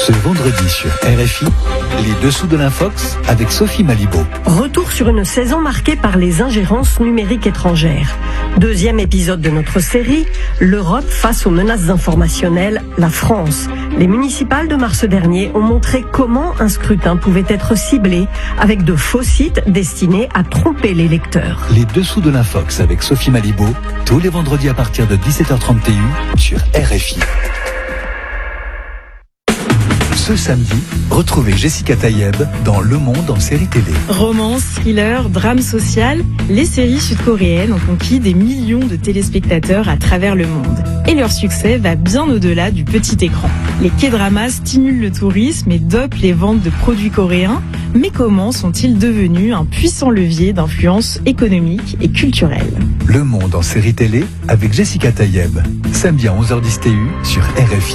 Ce vendredi sur RFI, les dessous de l'Infox avec Sophie Malibaud. Retour sur une saison marquée par les ingérences numériques étrangères. Deuxième épisode de notre série, l'Europe face aux menaces informationnelles, la France. Les municipales de mars dernier ont montré comment un scrutin pouvait être ciblé avec de faux sites destinés à tromper les lecteurs. Les dessous de l'Infox avec Sophie Malibaud, tous les vendredis à partir de 17h30 TU sur RFI. Ce samedi, retrouvez Jessica Tayeb dans Le Monde en série télé. Romance, thriller, drame social, les séries sud-coréennes ont conquis des millions de téléspectateurs à travers le monde. Et leur succès va bien au-delà du petit écran. Les K-dramas stimulent le tourisme et dopent les ventes de produits coréens. Mais comment sont-ils devenus un puissant levier d'influence économique et culturelle ? Le Monde en série télé avec Jessica Tayeb. Samedi à 11h10 TU sur RFI.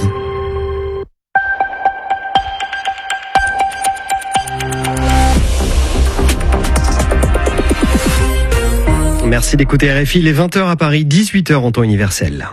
Merci d'écouter RFI, il est 20h à Paris, 18h en temps universel.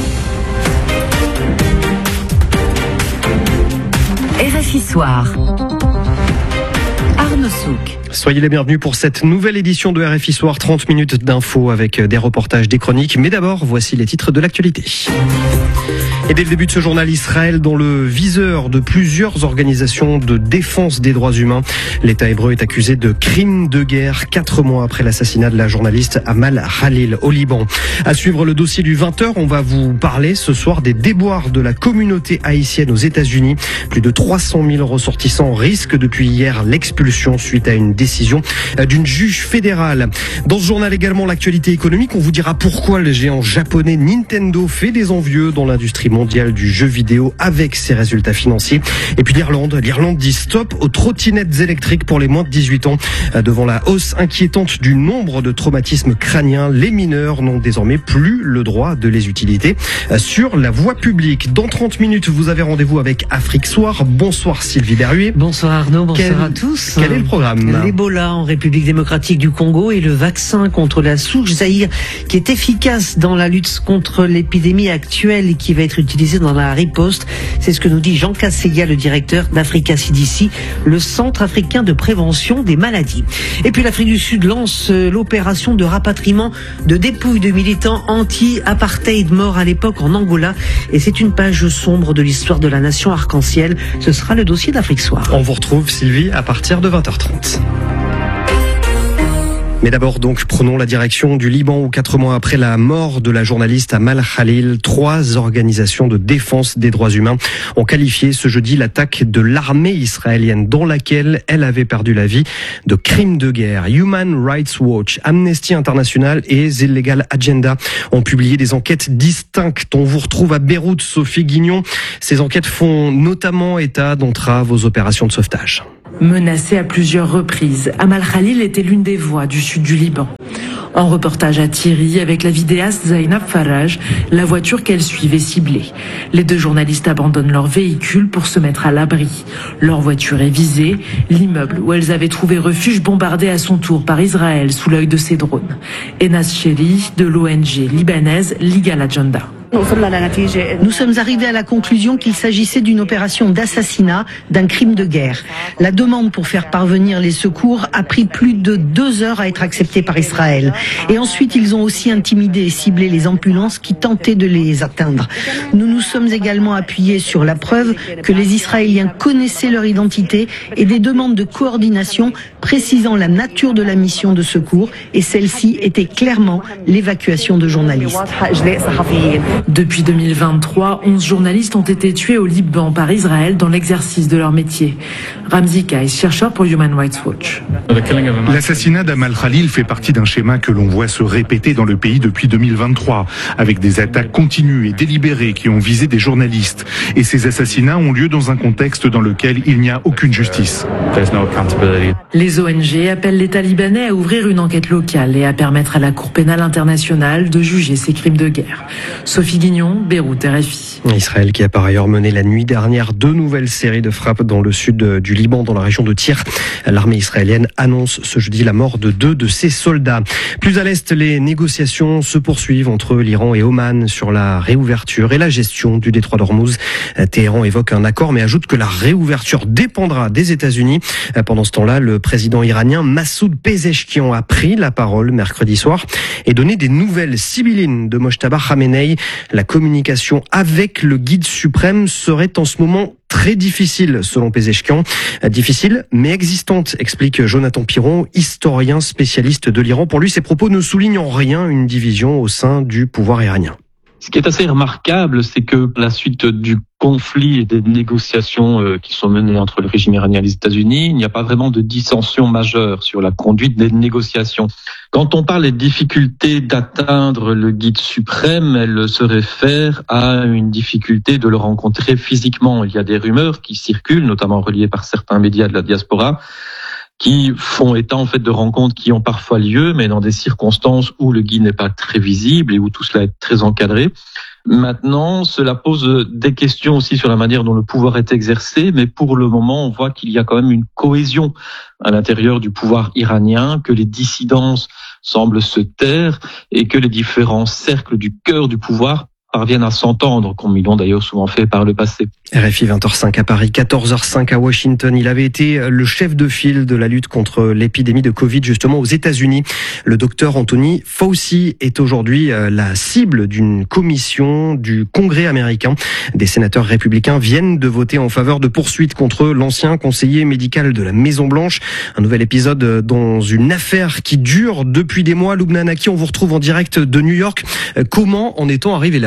RFI Soir. Arnaud Souk. Soyez les bienvenus pour cette nouvelle édition de RFI Soir, 30 minutes d'infos avec des reportages, des chroniques. Mais d'abord, voici les titres de l'actualité. Et dès le début de ce journal, Israël dans le viseur de plusieurs organisations de défense des droits humains. L'État hébreu est accusé de crimes de guerre 4 mois après l'assassinat de la journaliste Amal Khalil au Liban. À suivre le dossier du 20h, on va vous parler ce soir des déboires de la communauté haïtienne aux États-Unis. Plus de 300 000 ressortissants risquent depuis hier l'expulsion suite à une décision d'une juge fédérale. Dans ce journal également, l'actualité économique, on vous dira pourquoi le géant japonais Nintendo fait des envieux dans l'industrie mondiale du jeu vidéo avec ses résultats financiers. Et puis l'Irlande dit stop aux trottinettes électriques pour les moins de 18 ans. Devant la hausse inquiétante du nombre de traumatismes crâniens, les mineurs n'ont désormais plus le droit de les utiliser sur la voie publique. Dans 30 minutes, vous avez rendez-vous avec Afrique Soir. Bonsoir Sylvie Berruet. Bonsoir Arnaud, bonsoir à tous. Quel est le programme ? L'Ebola en République démocratique du Congo et le vaccin contre la souche Zaïre qui est efficace dans la lutte contre l'épidémie actuelle et qui va être utilisé dans la riposte. C'est ce que nous dit Jean Kaseya, le directeur d'Africa CDC, le Centre africain de prévention des maladies. Et puis l'Afrique du Sud lance l'opération de rapatriement de dépouilles de militants anti-apartheid morts à l'époque en Angola. Et c'est une page sombre de l'histoire de la nation arc-en-ciel. Ce sera le dossier d'Afrique Soir. On vous retrouve Sylvie à partir de 20h30. Mais d'abord donc, prenons la direction du Liban où 4 mois après la mort de la journaliste Amal Khalil, 3 organisations de défense des droits humains ont qualifié ce jeudi l'attaque de l'armée israélienne dans laquelle elle avait perdu la vie de crime de guerre. Human Rights Watch, Amnesty International et The Legal Agenda ont publié des enquêtes distinctes. On vous retrouve à Beyrouth, Sophie Guignon. Ces enquêtes font notamment état d'entraves aux opérations de sauvetage. Menacée à plusieurs reprises, Amal Khalil était l'une des voix du sud du Liban. En reportage à Thierry, avec la vidéaste Zainab Faraj, la voiture qu'elle suivait ciblée. Les 2 journalistes abandonnent leur véhicule pour se mettre à l'abri. Leur voiture est visée, l'immeuble où elles avaient trouvé refuge bombardé à son tour par Israël sous l'œil de ses drones. Enas Cheri de l'ONG libanaise Legal Agenda. Nous sommes arrivés à la conclusion qu'il s'agissait d'une opération d'assassinat, d'un crime de guerre. La demande pour faire parvenir les secours a pris plus de 2 heures à être acceptée par Israël. Et ensuite, ils ont aussi intimidé et ciblé les ambulances qui tentaient de les atteindre. Nous nous sommes également appuyés sur la preuve que les Israéliens connaissaient leur identité et des demandes de coordination précisant la nature de la mission de secours. Et celle-ci était clairement l'évacuation de journalistes. Depuis 2023, 11 journalistes ont été tués au Liban par Israël dans l'exercice de leur métier. Ramzi Kais, chercheur pour Human Rights Watch. L'assassinat d'Amal Khalil fait partie d'un schéma que l'on voit se répéter dans le pays depuis 2023, avec des attaques continues et délibérées qui ont visé des journalistes. Et ces assassinats ont lieu dans un contexte dans lequel il n'y a aucune justice. Les ONG appellent l'État libanais à ouvrir une enquête locale et à permettre à la Cour pénale internationale de juger ces crimes de guerre. Sophie Sophie Guignon, Beyrouth, RFI. Israël qui a par ailleurs mené la nuit dernière 2 nouvelles séries de frappes dans le sud du Liban, dans la région de Tyr. L'armée israélienne annonce ce jeudi la mort de 2 de ses soldats. Plus à l'est, les négociations se poursuivent entre l'Iran et Oman sur la réouverture et la gestion du détroit d'Ormuz. Téhéran évoque un accord mais ajoute que la réouverture dépendra des États-Unis. Pendant ce temps-là, le président iranien Massoud Pezeshkian a pris la parole mercredi soir et donné des nouvelles sibyllines de Mojtaba Khamenei. La communication avec le guide suprême serait en ce moment très difficile, selon Pezeshkian. Difficile, mais existante, explique Jonathan Piron, historien spécialiste de l'Iran. Pour lui, ces propos ne soulignent en rien une division au sein du pouvoir iranien. Ce qui est assez remarquable, c'est que la suite du conflit et des négociations qui sont menées entre le régime iranien et les États-Unis, il n'y a pas vraiment de dissension majeure sur la conduite des négociations. Quand on parle des difficultés d'atteindre le guide suprême, elle se réfère à une difficulté de le rencontrer physiquement. Il y a des rumeurs qui circulent, notamment reliées par certains médias de la diaspora, qui font état en fait de rencontres qui ont parfois lieu, mais dans des circonstances où le guide n'est pas très visible et où tout cela est très encadré. Maintenant, cela pose des questions aussi sur la manière dont le pouvoir est exercé, mais pour le moment, on voit qu'il y a quand même une cohésion à l'intérieur du pouvoir iranien, que les dissidences semblent se taire et que les différents cercles du cœur du pouvoir parviennent à s'entendre, comme ils l'ont d'ailleurs souvent fait par le passé. RFI 20h05 à Paris, 14h05 à Washington. Il avait été le chef de file de la lutte contre l'épidémie de Covid, justement aux États-Unis. Le docteur Anthony Fauci est aujourd'hui la cible d'une commission du Congrès américain. Des sénateurs républicains viennent de voter en faveur de poursuites contre l'ancien conseiller médical de la Maison-Blanche. Un nouvel épisode dans une affaire qui dure depuis des mois. Lubna Anaki, on vous retrouve en direct de New York. Comment en est-on arrivé là ?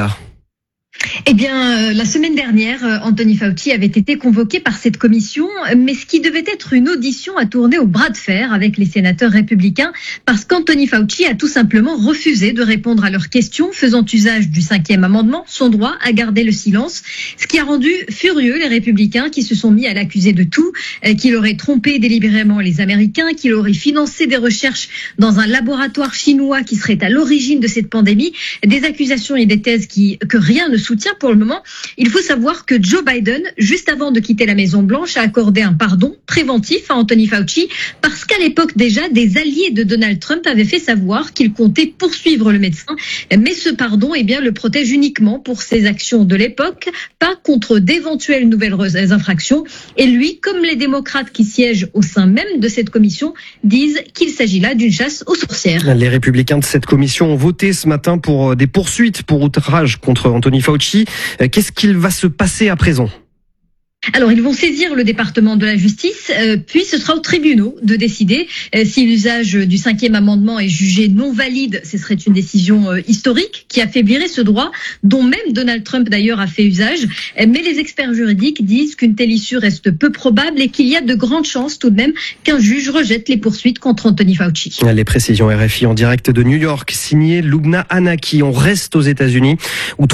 Eh bien, la semaine dernière, Anthony Fauci avait été convoqué par cette commission, mais ce qui devait être une audition a tourné au bras de fer avec les sénateurs républicains parce qu'Anthony Fauci a tout simplement refusé de répondre à leurs questions, faisant usage du 5e amendement, son droit à garder le silence, ce qui a rendu furieux les républicains qui se sont mis à l'accuser de tout, qu'il aurait trompé délibérément les Américains, qu'il aurait financé des recherches dans un laboratoire chinois qui serait à l'origine de cette pandémie, des accusations et des thèses que rien ne soutient pour le moment. Il faut savoir que Joe Biden, juste avant de quitter la Maison-Blanche, a accordé un pardon préventif à Anthony Fauci parce qu'à l'époque déjà, des alliés de Donald Trump avaient fait savoir qu'ils comptaient poursuivre le médecin. Mais ce pardon, eh bien, le protège uniquement pour ses actions de l'époque, pas contre d'éventuelles nouvelles infractions. Et lui, comme les démocrates qui siègent au sein même de cette commission, disent qu'il s'agit là d'une chasse aux sorcières. Les républicains de cette commission ont voté ce matin pour des poursuites pour outrage contre Anthony Fauci. Qu'est-ce qu'il va se passer à présent ? Alors, ils vont saisir le département de la justice, puis ce sera aux tribunaux de décider si l'usage du 5e amendement est jugé non valide. Ce serait une décision historique qui affaiblirait ce droit, dont même Donald Trump d'ailleurs a fait usage. Mais les experts juridiques disent qu'une telle issue reste peu probable et qu'il y a de grandes chances tout de même qu'un juge rejette les poursuites contre Anthony Fauci. Les précisions RFI en direct de New York, signé Lubna Anaki. On reste aux États-Unis où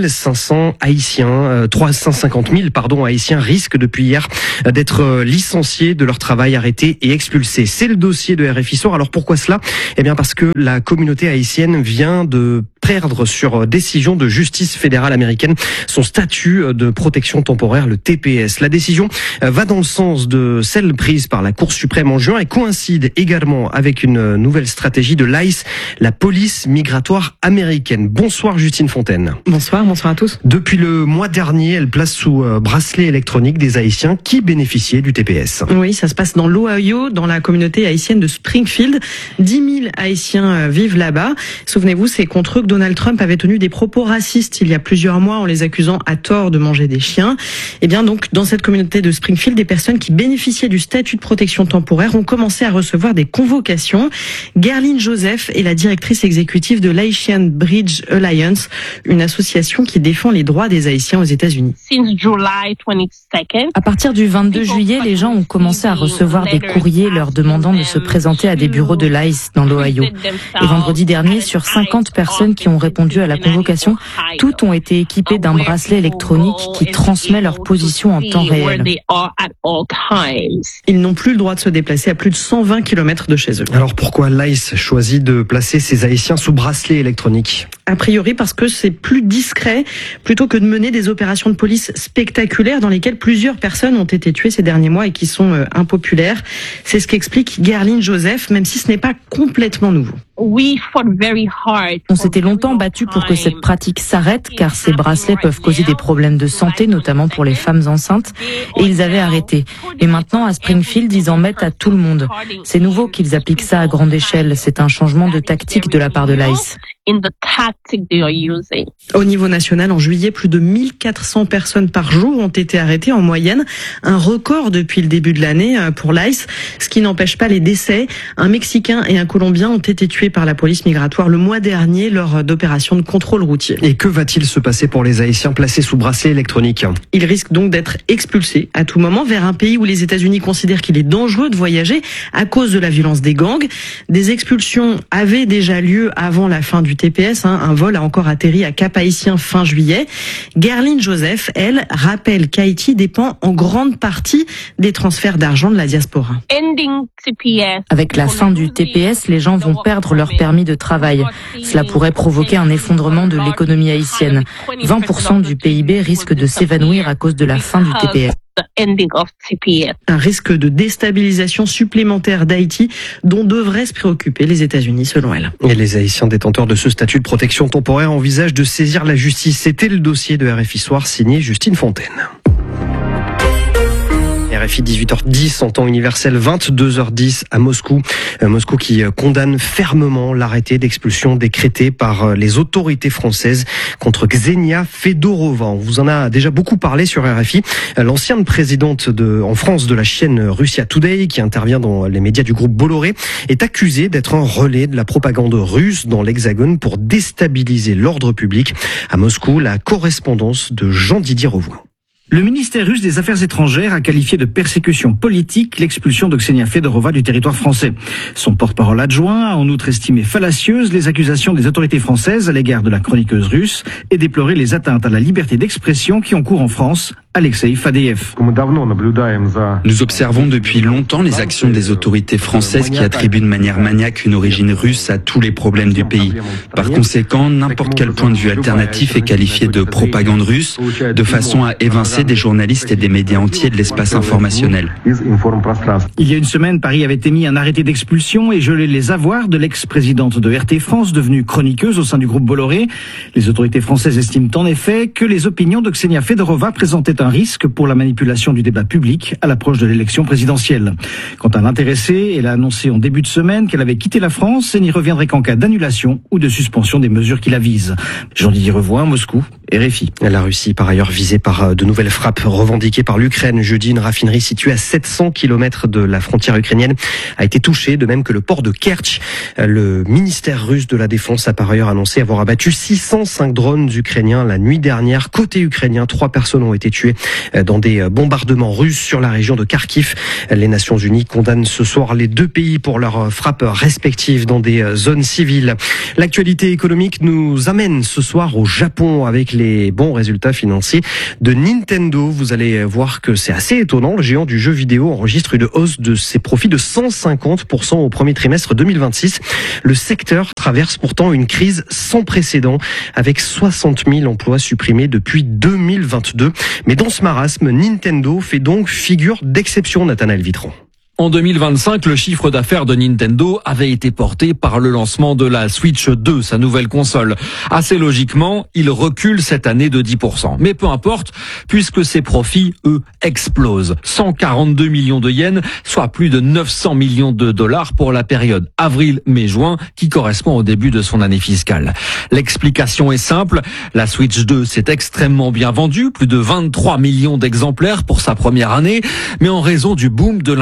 350 000 Haïtiens risquent depuis hier d'être licenciés de leur travail, arrêtés et expulsés. C'est le dossier de RFI Soir. Alors pourquoi cela ? Eh bien parce que la communauté haïtienne vient de perdre sur décision de justice fédérale américaine son statut de protection temporaire, le TPS. La décision va dans le sens de celle prise par la Cour suprême en juin et coïncide également avec une nouvelle stratégie de l'ICE, la police migratoire américaine. Bonsoir Justine Fontaine. Bonsoir à tous. Depuis le mois dernier, elle place sous bracelet électronique des Haïtiens qui bénéficiaient du TPS. Oui, ça se passe dans l'Ohio, dans la communauté haïtienne de Springfield. 10 000 Haïtiens vivent là-bas. Souvenez-vous, c'est contre eux que Donald Trump avait tenu des propos racistes il y a plusieurs mois en les accusant à tort de manger des chiens. Et bien donc, dans cette communauté de Springfield, des personnes qui bénéficiaient du statut de protection temporaire ont commencé à recevoir des convocations. Gerline Joseph est la directrice exécutive de l'Haitian Bridge Alliance, une association qui défend les droits des Haïtiens aux États-Unis. À partir du 22 juillet, les gens ont commencé à recevoir des courriers leur demandant de se présenter à des bureaux de l'ICE dans l'Ohio. Et vendredi dernier, sur 50 personnes qui ont répondu à la convocation, toutes ont été équipées d'un bracelet électronique qui transmet leur position en temps réel. Ils n'ont plus le droit de se déplacer à plus de 120 km de chez eux. Alors pourquoi l'ICE choisit de placer ces Haïtiens sous bracelet électronique ? A priori parce que c'est plus discret plutôt que de mener des opérations de police spectaculaires dans lesquelles plusieurs personnes ont été tuées ces derniers mois et qui sont impopulaires. C'est ce qu'explique Gerline Joseph, même si ce n'est pas complètement nouveau. On s'était longtemps battu pour que cette pratique s'arrête car ces bracelets peuvent causer des problèmes de santé, notamment pour les femmes enceintes, et ils avaient arrêté. Et maintenant, à Springfield, ils en mettent à tout le monde. C'est nouveau qu'ils appliquent ça à grande échelle. C'est un changement de tactique de la part de l'ICE. Au niveau national, en juillet, plus de 1400 personnes par jour ont été arrêtées en moyenne, un record depuis le début de l'année pour l'ICE, ce qui n'empêche pas les décès. Un Mexicain et un Colombien ont été tués par la police migratoire le mois dernier lors d'opérations de contrôle routier. Et que va-t-il se passer pour les Haïtiens placés sous bracelet électronique ? Ils risquent donc d'être expulsés à tout moment vers un pays où les États-Unis considèrent qu'il est dangereux de voyager à cause de la violence des gangs. Des expulsions avaient déjà lieu avant la fin du TPS. Un vol a encore atterri à Cap-Haïtien fin juillet. Gerline Joseph, elle, rappelle qu'Haïti dépend en grande partie des transferts d'argent de la diaspora. Avec la fin du TPS, les gens vont perdre leur permis de travail. Cela pourrait provoquer un effondrement de l'économie haïtienne. 20% du PIB risque de s'évanouir à cause de la fin du TPS. Un risque de déstabilisation supplémentaire d'Haïti dont devraient se préoccuper les États-Unis selon elle. Et les Haïtiens détenteurs de ce statut de protection temporaire envisagent de saisir la justice. C'était le dossier de RFI Soir signé Justine Fontaine. RFI 18h10 en temps universel, 22h10 à Moscou. Moscou qui condamne fermement l'arrêté d'expulsion décrété par les autorités françaises contre Ksenia Fedorova. On vous en a déjà beaucoup parlé sur RFI. L'ancienne présidente en France de la chaîne Russia Today, qui intervient dans les médias du groupe Bolloré, est accusée d'être un relais de la propagande russe dans l'Hexagone pour déstabiliser l'ordre public. À Moscou, la correspondance de Jean-Didier Revoix. Le ministère russe des Affaires étrangères a qualifié de persécution politique l'expulsion de Ksenia Fedorova du territoire français. Son porte-parole adjoint a en outre estimé fallacieuses les accusations des autorités françaises à l'égard de la chroniqueuse russe et déploré les atteintes à la liberté d'expression qui ont cours en France. Alexei Fadeev. Nous observons depuis longtemps les actions des autorités françaises qui attribuent de manière maniaque une origine russe à tous les problèmes du pays. Par conséquent, n'importe quel point de vue alternatif est qualifié de propagande russe, de façon à évincer des journalistes et des médias entiers de l'espace informationnel. Il y a une semaine, Paris avait émis un arrêté d'expulsion et gelé les avoirs de l'ex-présidente de RT France, devenue chroniqueuse au sein du groupe Bolloré. Les autorités françaises estiment en effet que les opinions de Ksenia Fedorova présentaient un risque pour la manipulation du débat public à l'approche de l'élection présidentielle. Quant à l'intéressée, elle a annoncé en début de semaine qu'elle avait quitté la France et n'y reviendrait qu'en cas d'annulation ou de suspension des mesures qui la visent. Jean-Didier Revoix, Moscou, RFI. La Russie, par ailleurs, visée par de nouvelles frappes revendiquées par l'Ukraine. Jeudi, une raffinerie située à 700 km de la frontière ukrainienne a été touchée, de même que le port de Kerch. Le ministère russe de la Défense a par ailleurs annoncé avoir abattu 605 drones ukrainiens la nuit dernière. Côté ukrainien, 3 personnes ont été tuées dans des bombardements russes sur la région de Kharkiv. Les Nations Unies condamnent ce soir les deux pays pour leurs frappes respectives dans des zones civiles. L'actualité économique nous amène ce soir au Japon avec les bons résultats financiers de Nintendo. Vous allez voir que c'est assez étonnant. Le géant du jeu vidéo enregistre une hausse de ses profits de 150% au premier trimestre 2026. Le secteur traverse pourtant une crise sans précédent avec 60 000 emplois supprimés depuis 2022. Mais dans ce marasme, Nintendo fait donc figure d'exception, Nathanaël Vitran. En 2025, le chiffre d'affaires de Nintendo avait été porté par le lancement de la Switch 2, sa nouvelle console. Assez logiquement, il recule cette année de 10%. Mais peu importe, puisque ses profits, eux, explosent. 142 millions de yens, soit plus de 900 millions de dollars pour la période avril-mai-juin, qui correspond au début de son année fiscale. L'explication est simple, la Switch 2 s'est extrêmement bien vendue, plus de 23 millions d'exemplaires pour sa première année, mais en raison du boom de l'intelligence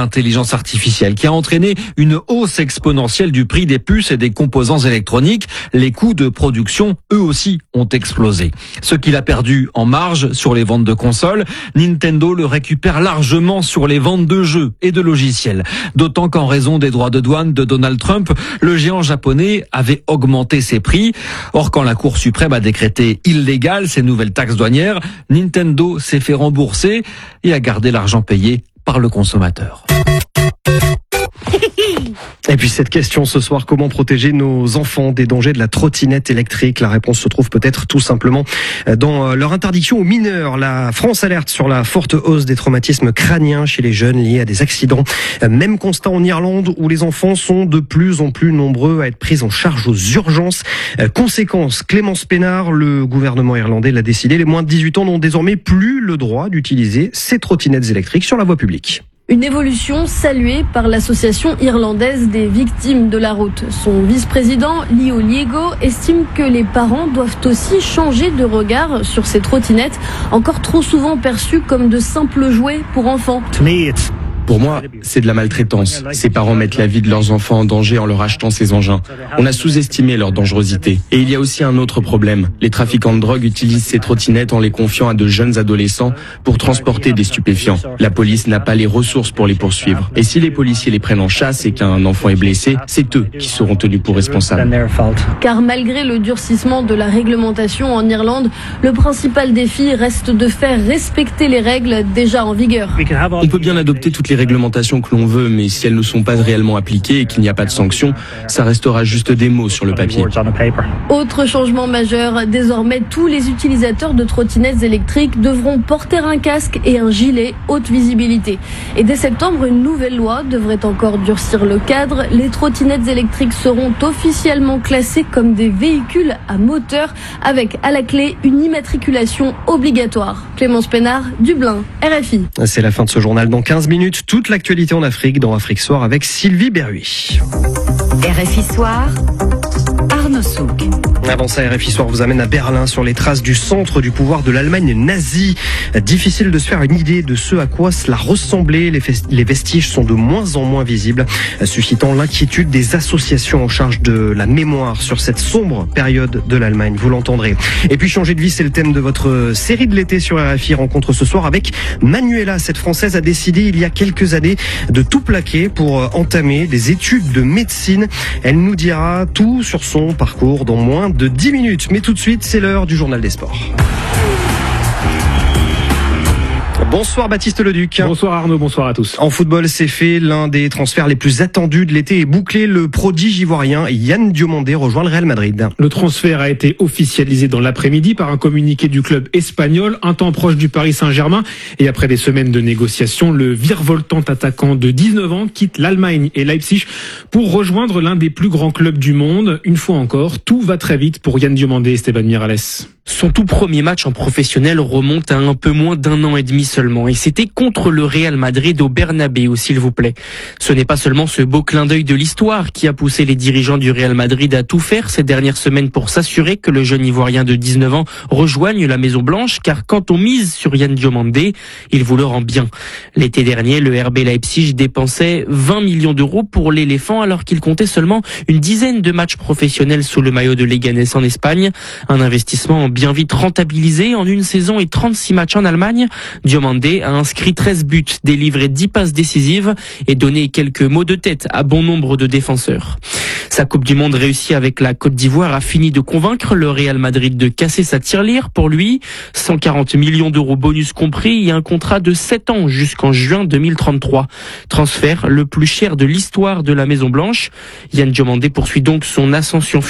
l'intelligence artificielle qui a entraîné une hausse exponentielle du prix des puces et des composants électroniques. Les coûts de production, eux aussi, ont explosé. Ce qu'il a perdu en marge sur les ventes de consoles, Nintendo le récupère largement sur les ventes de jeux et de logiciels. D'autant qu'en raison des droits de douane de Donald Trump, le géant japonais avait augmenté ses prix. Or, quand la Cour suprême a décrété illégales ces nouvelles taxes douanières, Nintendo s'est fait rembourser et a gardé l'argent payé par le consommateur. Et puis cette question ce soir, comment protéger nos enfants des dangers de la trottinette électrique? La réponse se trouve peut-être tout simplement dans leur interdiction aux mineurs. La France alerte sur la forte hausse des traumatismes crâniens chez les jeunes liés à des accidents. Même constat en Irlande où les enfants sont de plus en plus nombreux à être pris en charge aux urgences. Conséquence, Clémence Pénard, le gouvernement irlandais l'a décidé, les moins de 18 ans n'ont désormais plus le droit d'utiliser ces trottinettes électriques sur la voie publique. Une évolution saluée par l'association irlandaise des victimes de la route. Son vice-président, Leo Liego, estime que les parents doivent aussi changer de regard sur ces trottinettes, encore trop souvent perçues comme de simples jouets pour enfants. Pour moi, c'est de la maltraitance. Ces parents mettent la vie de leurs enfants en danger en leur achetant ces engins. On a sous-estimé leur dangerosité. Et il y a aussi un autre problème. Les trafiquants de drogue utilisent ces trottinettes en les confiant à de jeunes adolescents pour transporter des stupéfiants. La police n'a pas les ressources pour les poursuivre. Et si les policiers les prennent en chasse et qu'un enfant est blessé, c'est eux qui seront tenus pour responsables. Car malgré le durcissement de la réglementation en Irlande, le principal défi reste de faire respecter les règles déjà en vigueur. On peut bien adopter toutes les réglementations que l'on veut, mais si elles ne sont pas réellement appliquées et qu'il n'y a pas de sanctions, ça restera juste des mots sur le papier. Autre changement majeur, désormais tous les utilisateurs de trottinettes électriques devront porter un casque et un gilet haute visibilité. Et dès septembre, une nouvelle loi devrait encore durcir le cadre. Les trottinettes électriques seront officiellement classées comme des véhicules à moteur avec à la clé une immatriculation obligatoire. Clémence Pénard, Dublin, RFI. C'est la fin de ce journal. Dans 15 minutes, toute l'actualité en Afrique dans Afrique Soir avec Sylvie Berruy. RFI Soir, Arnaud Souk. Avant ça, RFI Soir vous amène à Berlin sur les traces du centre du pouvoir de l'Allemagne nazie. Difficile de se faire une idée de ce à quoi cela ressemblait. Les vestiges sont de moins en moins visibles, suscitant l'inquiétude des associations en charge de la mémoire sur cette sombre période de l'Allemagne. Vous l'entendrez. Et puis changer de vie, c'est le thème de votre série de l'été sur RFI. Rencontre ce soir avec Manuela. Cette Française a décidé il y a quelques années de tout plaquer pour entamer des études de médecine. Elle nous dira tout sur son parcours dans moins de 10 minutes. Mais tout de suite, c'est l'heure du journal des sports. Bonsoir Baptiste Leduc. Bonsoir Arnaud, bonsoir à tous. En football, c'est fait. L'un des transferts les plus attendus de l'été est bouclé. Le prodige ivoirien Yann Diomandé rejoint le Real Madrid. Le transfert a été officialisé dans l'après-midi par un communiqué du club espagnol, un temps proche du Paris Saint-Germain. Et après des semaines de négociations, le virevoltant attaquant de 19 ans quitte l'Allemagne et Leipzig pour rejoindre l'un des plus grands clubs du monde. Une fois encore, tout va très vite pour Yann Diomandé et Esteban Miralles. Son tout premier match en professionnel remonte à un peu moins d'un an et demi seulement. Et c'était contre le Real Madrid au Bernabéu, s'il vous plaît. Ce n'est pas seulement ce beau clin d'œil de l'histoire qui a poussé les dirigeants du Real Madrid à tout faire ces dernières semaines pour s'assurer que le jeune Ivoirien de 19 ans rejoigne la Maison Blanche, car quand on mise sur Yann Diomandé, il vous le rend bien. L'été dernier, le RB Leipzig dépensait 20 millions d'euros pour l'éléphant alors qu'il comptait seulement une dizaine de matchs professionnels sous le maillot de Leganés en Espagne. Un investissement bien vite rentabilisé. En une saison et 36 matchs en Allemagne, Diomandé a inscrit 13 buts, délivré 10 passes décisives et donné quelques mots de tête à bon nombre de défenseurs. Sa Coupe du Monde réussie avec la Côte d'Ivoire a fini de convaincre le Real Madrid de casser sa tirelire pour lui. 140 millions d'euros bonus compris et un contrat de 7 ans jusqu'en juin 2033. Transfert le plus cher de l'histoire de la Maison Blanche. Yann Diomandé poursuit donc son ascension